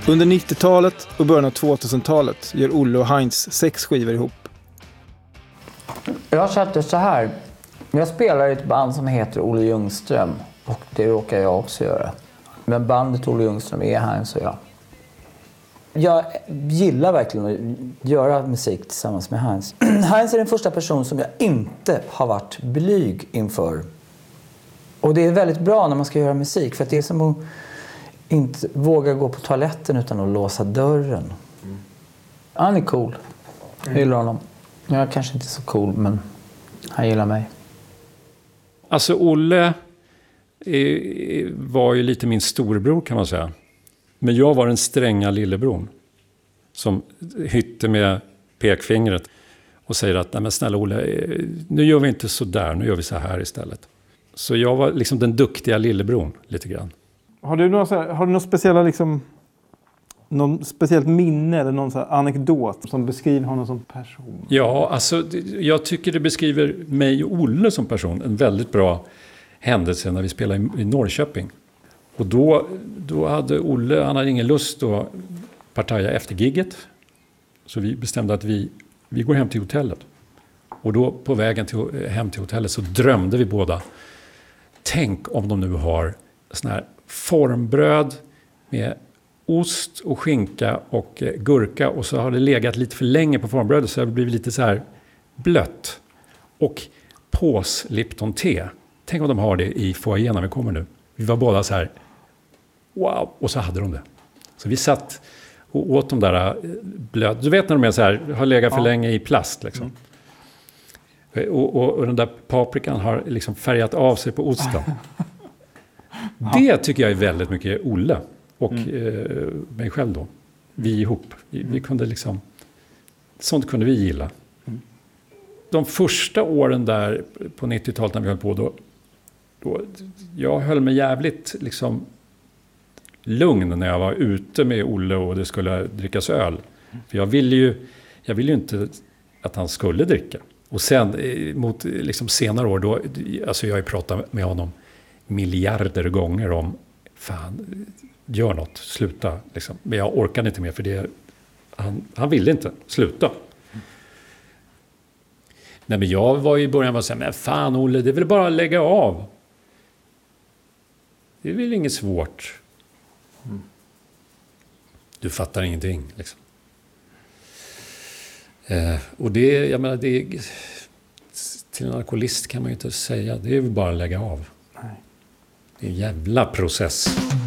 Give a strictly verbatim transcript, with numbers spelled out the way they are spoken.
Under nittiotalet och början av tvåtusentalet gör Olle och Heinz sex skivor ihop. Jag har sett det så här. Jag spelar i ett band som heter Olle Ljungström. Och det råkar jag också göra. Men bandet Olle Ljungström är Heinz och jag. Jag gillar verkligen att göra musik tillsammans med Heinz. Heinz är den första person som jag inte har varit blyg inför. Och det är väldigt bra när man ska göra musik. För att det är som att inte våga gå på toaletten utan att låsa dörren. Mm. Han är cool. Jag gillar honom. Jag är kanske inte så cool, men han gillar mig. Alltså Olle är, var ju lite min storbror kan man säga. Men jag var den stränga lillebror som hytte med pekfingret och säger att nej men snälla Olle, nu gör vi inte så där, nu gör vi så här istället. Så jag var liksom den duktiga lillebror lite grann. Har du några, så här, har du någon speciella liksom, någon speciellt minne eller någon så här anekdot som beskriver honom som person? Ja, alltså jag tycker det beskriver mig och Olle som person en väldigt bra händelse när vi spelade i Norrköping. Och då, då hade Olle, han hade ingen lust att partaja efter gigget. Så vi bestämde att vi, vi går hem till hotellet. Och då på vägen till, hem till hotellet så drömde vi båda. Tänk om de nu har sån här formbröd med ost och skinka och gurka. Och så har det legat lite för länge på formbrödet så det har blivit lite så här blött. Och pås Lipton te. Tänk om de har det i foajén när vi kommer nu. Vi var båda så här, wow, och så hade de det. Så vi satt och åt de där blöd. Du vet när de är så här, har legat för ja. länge i plast liksom. Mm. Och, och, och den där paprikan har liksom färgat av sig på osten. Ja. Det tycker jag är väldigt mycket Olle och mm. eh, mig själv då. Vi ihop. Vi, vi kunde liksom, sånt kunde vi gilla. Mm. De första åren där på nittiotalet när vi höll på då, då jag höll mig jävligt liksom lugn när jag var ute med Olle och det skulle drickas öl. För jag ville ju, jag ville ju inte att han skulle dricka. Och sen mot liksom senare år då, alltså jag har ju pratat med honom miljarder gånger om fan, gör något, sluta liksom. Men jag orkade inte mer för det, han, han ville inte sluta. Nej men jag var ju i början och sa, men fan Olle, det är väl bara att lägga av. Det är väl inget svårt. Mm. Du fattar ingenting liksom. Eh, och det, jag menar, det till en alkoholist kan man ju inte säga. Det är väl bara att lägga av. Nej. Det är en jävla process.